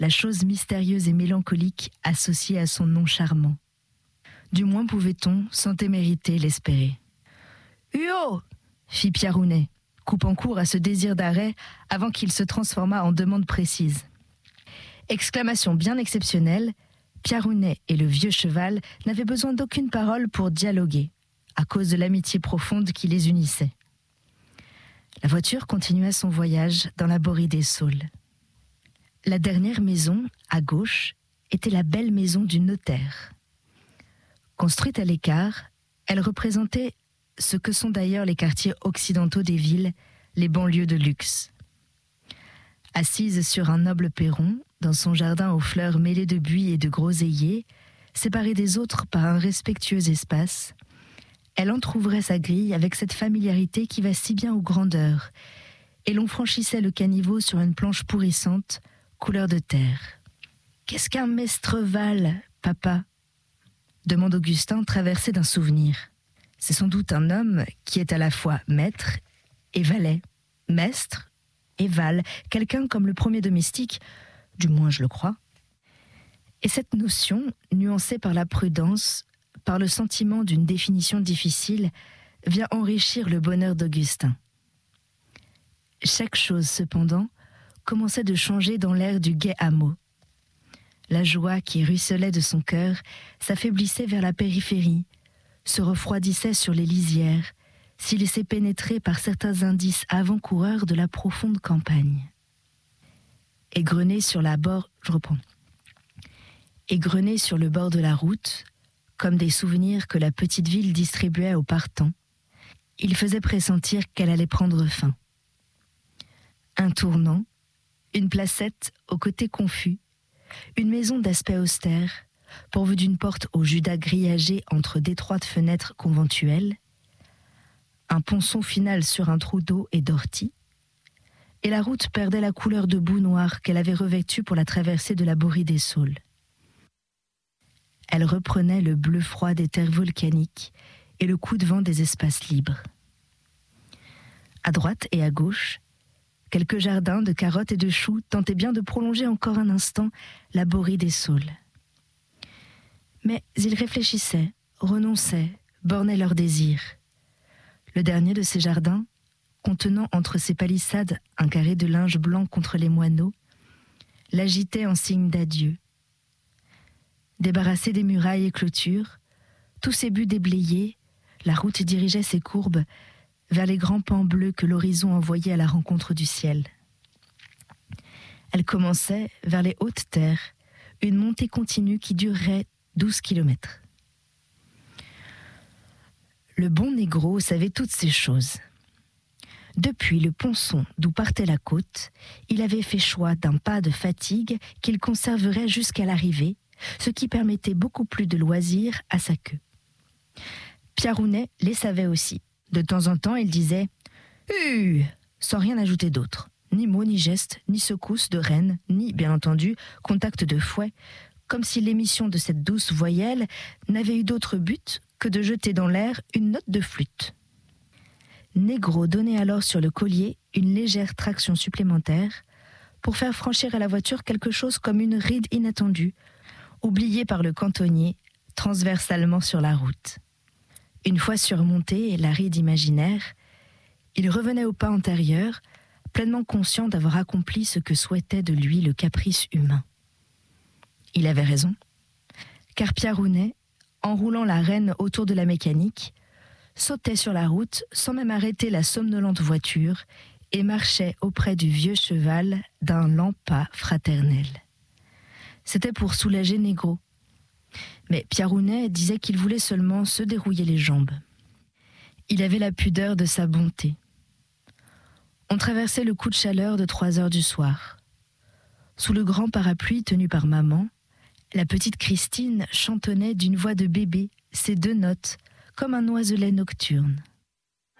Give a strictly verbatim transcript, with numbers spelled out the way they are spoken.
la chose mystérieuse et mélancolique associée à son nom charmant. Du moins pouvait-on, sans témérité, l'espérer. « Huo !» fit Piarounet, coupant court à ce désir d'arrêt avant qu'il se transformât en demande précise. Exclamation bien exceptionnelle, Piarounet et le vieux cheval n'avaient besoin d'aucune parole pour dialoguer, à cause de l'amitié profonde qui les unissait. La voiture continua son voyage dans la Borée des Saules. La dernière maison, à gauche, était la belle maison du notaire. Construite à l'écart, elle représentait ce que sont d'ailleurs les quartiers occidentaux des villes, les banlieues de luxe. Assise sur un noble perron, dans son jardin aux fleurs mêlées de buis et de groseilliers, séparée des autres par un respectueux espace, elle entr'ouvrait sa grille avec cette familiarité qui va si bien aux grandeurs, et l'on franchissait le caniveau sur une planche pourrissante, couleur de terre. « Qu'est-ce qu'un mestreval, papa ?» demande Augustin, traversé d'un souvenir. C'est sans doute un homme qui est à la fois maître et valet, mestre et val, quelqu'un comme le premier domestique, du moins je le crois. Et cette notion, nuancée par la prudence, par le sentiment d'une définition difficile, vient enrichir le bonheur d'Augustin. Chaque chose, cependant, commençait de changer dans l'air du gai hameau. La joie qui ruisselait de son cœur s'affaiblissait vers la périphérie, se refroidissait sur les lisières, s'y laissait pénétrer par certains indices avant-coureurs de la profonde campagne. Égrené sur la bord, je reprends. Égrené sur le bord de la route, comme des souvenirs que la petite ville distribuait aux partants, il faisait pressentir qu'elle allait prendre fin. Un tournant, une placette au côté confus, une maison d'aspect austère, pourvue d'une porte au judas grillagé entre d'étroites fenêtres conventuelles, un ponçon final sur un trou d'eau et d'ortie, et la route perdait la couleur de boue noire qu'elle avait revêtue pour la traversée de la Borée des Saules. Elle reprenait le bleu froid des terres volcaniques et le coup de vent des espaces libres. À droite et à gauche, quelques jardins de carottes et de choux tentaient bien de prolonger encore un instant la Borée des Saules. Mais ils réfléchissaient, renonçaient, bornaient leurs désirs. Le dernier de ces jardins, contenant entre ses palissades un carré de linge blanc contre les moineaux, l'agitait en signe d'adieu. Débarrassée des murailles et clôtures, tous ses buts déblayés, la route dirigeait ses courbes vers les grands pans bleus que l'horizon envoyait à la rencontre du ciel. Elle commençait vers les hautes terres, une montée continue qui durerait douze kilomètres. Le bon négro savait toutes ces choses. Depuis le ponçon d'où partait la côte, il avait fait choix d'un pas de fatigue qu'il conserverait jusqu'à l'arrivée, ce qui permettait beaucoup plus de loisir à sa queue. Piarounet les savait aussi. De temps en temps, il disait « Hu !» sans rien ajouter d'autre. Ni mots, ni gestes, ni secousses de renne, ni, bien entendu, contact de fouet, comme si l'émission de cette douce voyelle n'avait eu d'autre but que de jeter dans l'air une note de flûte. Négro donnait alors sur le collier une légère traction supplémentaire pour faire franchir à la voiture quelque chose comme une ride inattendue, oubliée par le cantonnier transversalement sur la route. Une fois surmontée la ride imaginaire, il revenait au pas antérieur, pleinement conscient d'avoir accompli ce que souhaitait de lui le caprice humain. Il avait raison, car Piarounet, enroulant la rêne autour de la mécanique, sautait sur la route sans même arrêter la somnolente voiture et marchait auprès du vieux cheval d'un lent pas fraternel. C'était pour soulager Négro. Mais Piarounet disait qu'il voulait seulement se dérouiller les jambes. Il avait la pudeur de sa bonté. On traversait le coup de chaleur de trois heures du soir. Sous le grand parapluie tenu par maman, la petite Christine chantonnait d'une voix de bébé ces deux notes, comme un oiselet nocturne.